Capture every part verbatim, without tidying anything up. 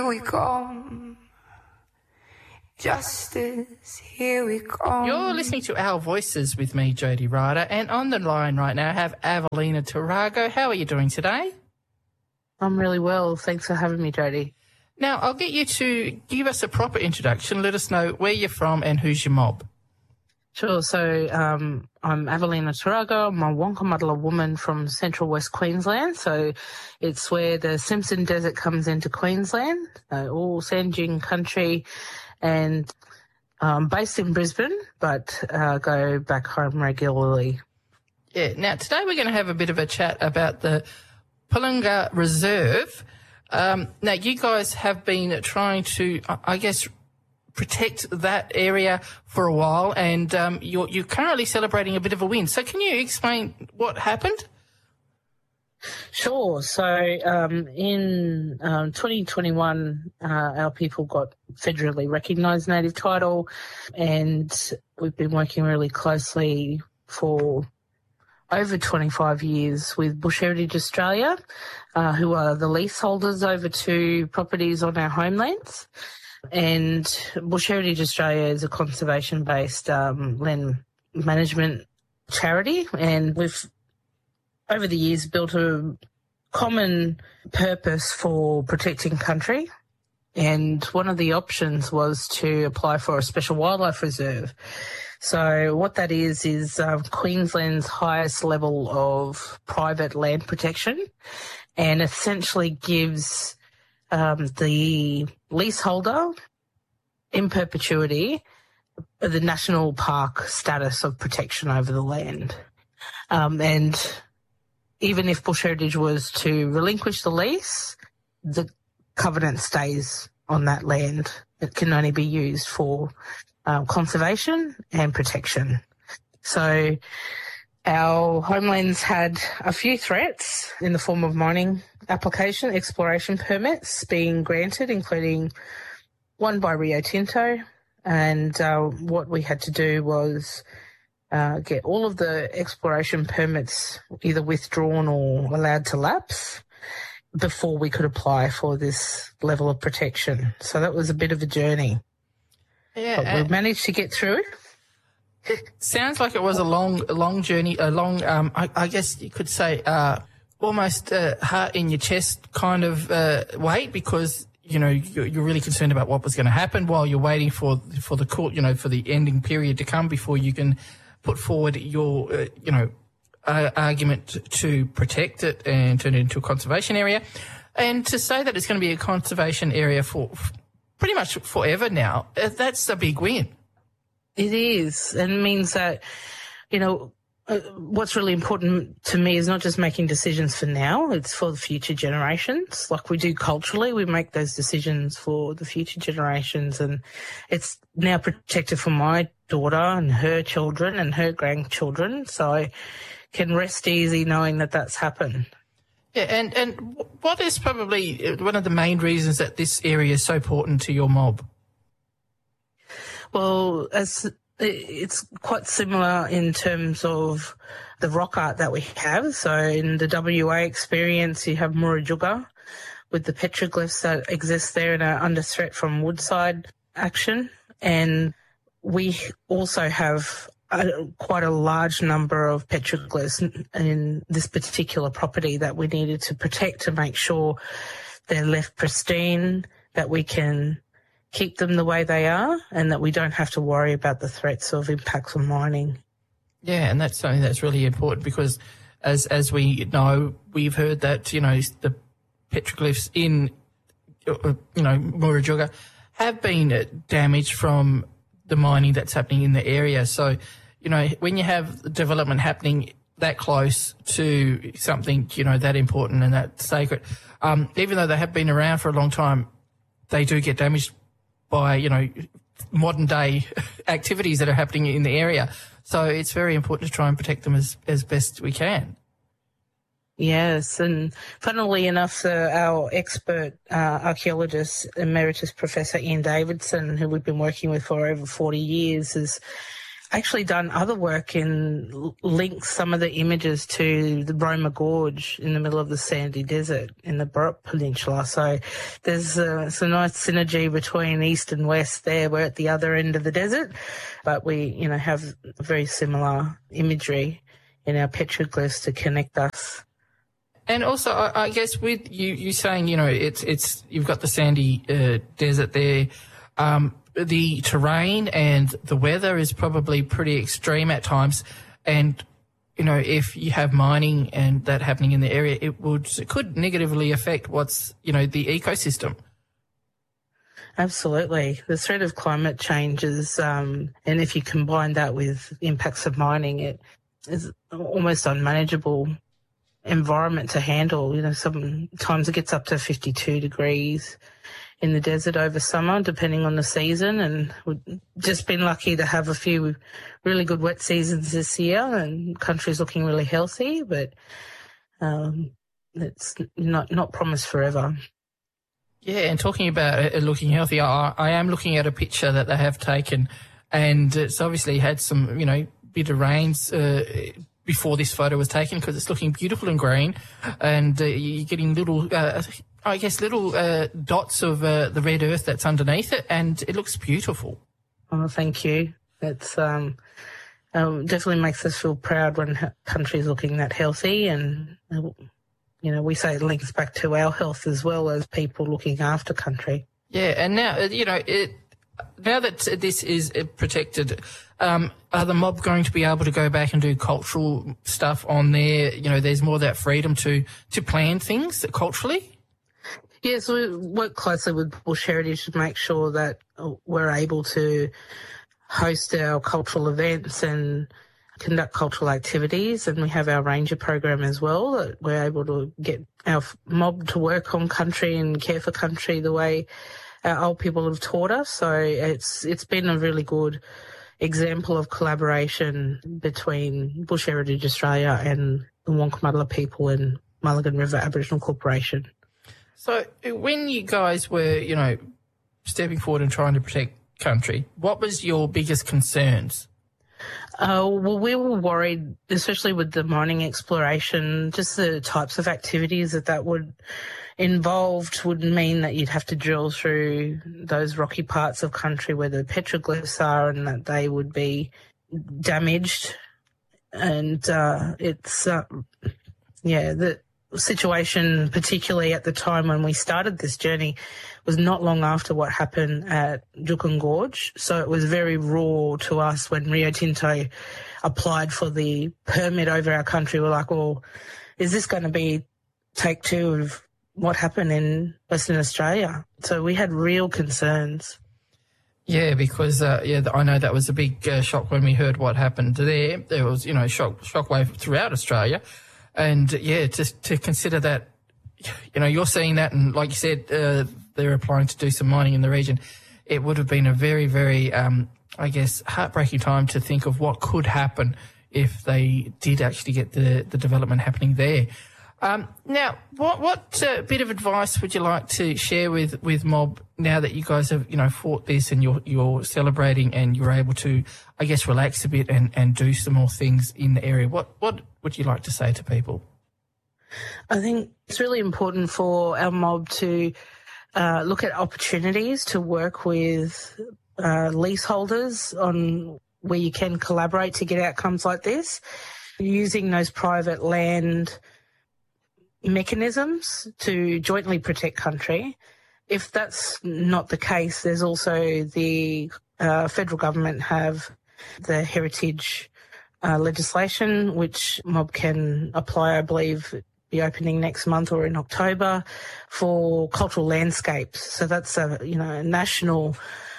we come. Justice, here we come. You're listening to Our Voices with me, Jody Ryder, and on the line right now I have Evelina Tarago. How are you doing today? I'm really well. Thanks for having me, Jody. Now, I'll get you to give us a proper introduction. Let us know where you're from and who's your mob. Sure. So um, I'm Evelina Tarago. I'm a Wonkamuddla woman from central West Queensland. So it's where the Simpson Desert comes into Queensland, uh, all sand dune country, and I'm based in Brisbane, but uh, go back home regularly. Yeah. Now, today we're going to have a bit of a chat about the Polonga Reserve. Um, now, you guys have been trying to, I guess, protect that area for a while, and um, you're, you're currently celebrating a bit of a win. So can you explain what happened? Sure. So um, in um, twenty twenty-one, uh, our people got federally recognised native title, and we've been working really closely for over twenty-five years with Bush Heritage Australia, uh, who are the leaseholders over two properties on our homelands. And Bush Heritage Australia is a conservation-based um, land management charity, and we've over the years built a common purpose for protecting country. And one of the options was to apply for a special wildlife reserve. So what that is, is um, Queensland's highest level of private land protection, and essentially gives um, the leaseholder in perpetuity the national park status of protection over the land. Um, and even if Bush Heritage was to relinquish the lease, the covenant stays on that land. It can only be used for um, conservation and protection. So our homelands had a few threats in the form of mining application, exploration permits being granted, including one by Rio Tinto. And uh, what we had to do was uh, get all of the exploration permits either withdrawn or allowed to lapse before we could apply for this level of protection. So that was a bit of a journey. Yeah, but we managed to get through. It sounds like it was a long, a long journey, a long, um, I, I guess you could say, uh, almost uh, heart in your chest kind of uh, wait, because, you know, you're, you're really concerned about what was going to happen while you're waiting for for the court, you know, for the ending period to come before you can put forward your, uh, you know, uh, argument to protect it and turn it into a conservation area. And to say that it's going to be a conservation area for pretty much forever now, uh, that's a big win. It is, and it means that, you know, uh, what's really important to me is not just making decisions for now, it's for the future generations. Like we do culturally, we make those decisions for the future generations, and it's now protected for my daughter and her children and her grandchildren, so I can rest easy knowing that that's happened. Yeah, and, and what is probably one of the main reasons that this area is so important to your mob? Well, as it's quite similar in terms of the rock art that we have. So in the W A experience, you have Murujuga with the petroglyphs that exist there and are under threat from Woodside action. And we also have a, quite a large number of petroglyphs in, in this particular property that we needed to protect to make sure they're left pristine, that we can keep them the way they are, and that we don't have to worry about the threats of impacts on mining. Yeah, and that's something that's really important because, as as we know, we've heard that, you know, the petroglyphs in, you know, Murujuga have been damaged from the mining that's happening in the area. So, you know, when you have development happening that close to something, you know, that important and that sacred, um, even though they have been around for a long time, they do get damaged by, you know, modern day activities that are happening in the area. So it's very important to try and protect them as, as best we can. Yes, and funnily enough, uh, our expert uh, archaeologist, Emeritus Professor Ian Davidson, who we've been working with for over forty years, has actually done other work and linked some of the images to the Roma Gorge in the middle of the sandy desert in the Burrup Peninsula. So there's uh, some nice synergy between east and west there. We're at the other end of the desert, but we, you know, have very similar imagery in our petroglyphs to connect us. And also, I, I guess with you, you saying, you know, it's it's you've got the sandy uh, desert there. Um, the terrain and the weather is probably pretty extreme at times, and you know, if you have mining and that happening in the area, it would it could negatively affect what's you know the ecosystem. Absolutely, the threat of climate change is, um, and if you combine that with impacts of mining, it is almost unmanageable environment to handle. You know, sometimes it gets up to fifty-two degrees in the desert over summer, depending on the season, and we've just been lucky to have a few really good wet seasons this year, and country's looking really healthy, but um, it's not not promised forever. Yeah, and talking about it looking healthy, I, I am looking at a picture that they have taken, and it's obviously had some, you know, bit of rains uh, before this photo was taken, because it's looking beautiful and green, and uh, you're getting little, uh, I guess, little uh, dots of uh, the red earth that's underneath it, and it looks beautiful. Oh, thank you. It's um, um, definitely makes us feel proud when a country's looking that healthy, and uh, you know, we say it links back to our health as well as people looking after country. Yeah, and now, you know, it, now that this is protected, um, are the mob going to be able to go back and do cultural stuff on there? You know, there's more of that freedom to, to plan things culturally? Yes, we work closely with Bush Heritage to make sure that we're able to host our cultural events and conduct cultural activities, and we have our ranger program as well, that we're able to get our mob to work on country and care for country the way our old people have taught us. So it's it's been a really good example of collaboration between Bush Heritage Australia and the Wankamudla people and Mulligan River Aboriginal Corporation. So when you guys were, you know, stepping forward and trying to protect country, what was your biggest concerns? Uh, well, we were worried, especially with the mining exploration, just the types of activities that that would involved would mean that you'd have to drill through those rocky parts of country where the petroglyphs are, and that they would be damaged. And uh, it's, uh, yeah, the situation, particularly at the time when we started this journey, was not long after what happened at Juukan Gorge. So it was very raw to us when Rio Tinto applied for the permit over our country. We're like, well, is this going to be take two of what happened in Western Australia? So we had real concerns. Yeah, because uh, yeah, I know that was a big uh, shock when we heard what happened there. There was, you know, shock shockwave throughout Australia, and yeah, to to consider that, you know, you're seeing that, and like you said, uh, they're applying to do some mining in the region. It would have been a very, very, um, I guess, heartbreaking time to think of what could happen if they did actually get the the development happening there. Um, now, what what uh, bit of advice would you like to share with, with Mob now that you guys have, you know, fought this and you're you're celebrating and you're able to, I guess, relax a bit and, and do some more things in the area? What what would you like to say to people? I think it's really important for our mob to uh, look at opportunities to work with uh, leaseholders on where you can collaborate to get outcomes like this, using those private land mechanisms to jointly protect country. If that's not the case, there's also the uh, federal government have the heritage uh, legislation, which Mob can apply, I believe, be opening next month or in October, for cultural landscapes. So that's a, you know, a national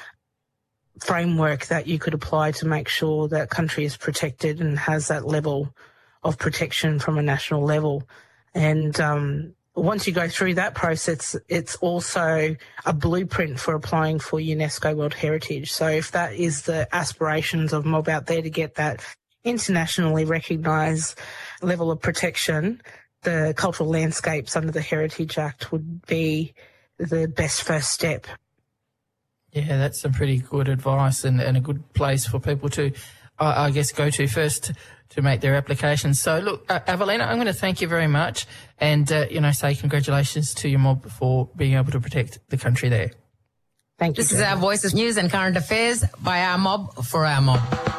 framework that you could apply to make sure that country is protected and has that level of protection from a national level. And um, once you go through that process, it's also a blueprint for applying for UNESCO World Heritage. So if that is the aspirations of Mob out there to get that internationally recognised level of protection, the cultural landscapes under the Heritage Act would be the best first step. Yeah, that's some pretty good advice and, and a good place for people to, I, I guess, go to first to make their applications. So, look, uh, Evelina, I'm going to thank you very much and, uh, you know, say congratulations to your mob for being able to protect the country there. Thank you. This is our Voices News and Current Affairs by our mob for our mob.